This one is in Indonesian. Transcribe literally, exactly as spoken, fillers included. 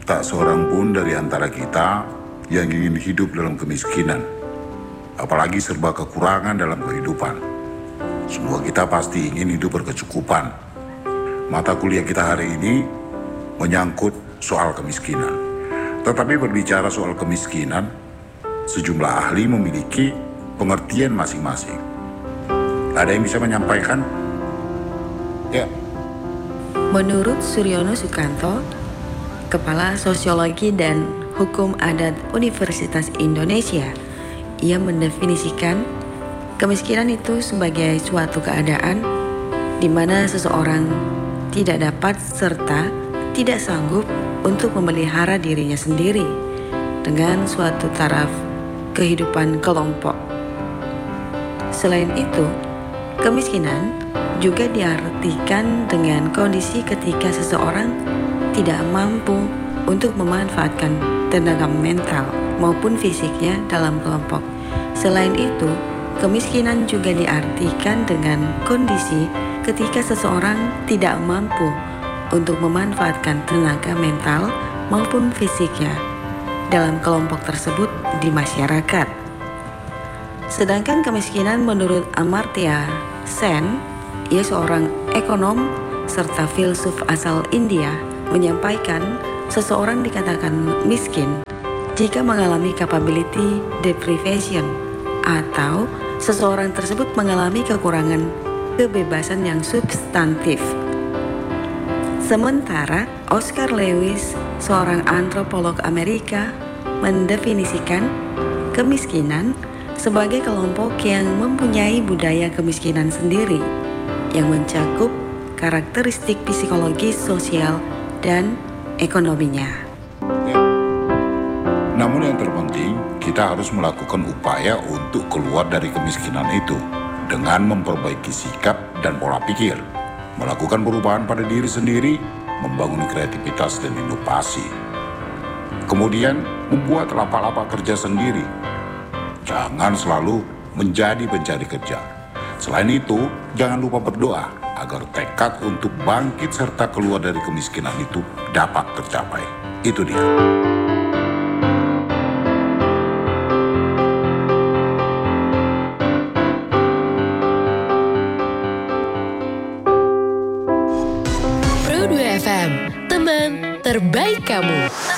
Tak seorang pun dari antara kita yang ingin hidup dalam kemiskinan, apalagi serba kekurangan dalam kehidupan. Semua kita pasti ingin hidup berkecukupan. Mata kuliah kita hari ini menyangkut soal kemiskinan. Tetapi berbicara soal kemiskinan, sejumlah ahli memiliki pengertian masing-masing. Ada yang bisa menyampaikan? Ya. Menurut Suryono Sukanto, Kepala Sosiologi dan Hukum Adat Universitas Indonesia, ia mendefinisikan kemiskinan itu sebagai suatu keadaan di mana seseorang tidak dapat serta tidak sanggup untuk memelihara dirinya sendiri dengan suatu taraf kehidupan kelompok. Selain itu, kemiskinan juga diartikan dengan kondisi ketika seseorang tidak mampu untuk memanfaatkan tenaga mental maupun fisiknya dalam kelompok. Selain itu, kemiskinan juga diartikan dengan kondisi ketika seseorang tidak mampu untuk memanfaatkan tenaga mental maupun fisiknya dalam kelompok tersebut di masyarakat. Sedangkan kemiskinan menurut Amartya Sen, ia seorang ekonom serta filsuf asal India, menyampaikan seseorang dikatakan miskin jika mengalami capability deprivation atau seseorang tersebut mengalami kekurangan kebebasan yang substantif. Sementara Oscar Lewis, seorang antropolog Amerika, mendefinisikan kemiskinan sebagai kelompok yang mempunyai budaya kemiskinan sendiri yang mencakup karakteristik psikologis, sosial, dan ekonominya. Namun yang terpenting, kita harus melakukan upaya untuk keluar dari kemiskinan itu dengan memperbaiki sikap dan pola pikir, melakukan perubahan pada diri sendiri, membangun kreativitas dan inovasi. Kemudian, membuat lapak-lapak kerja sendiri. Jangan selalu menjadi pencari kerja. Selain itu, jangan lupa berdoa agar tekad untuk bangkit serta keluar dari kemiskinan itu dapat tercapai. Itu dia. Pro dua F M, teman terbaik kamu.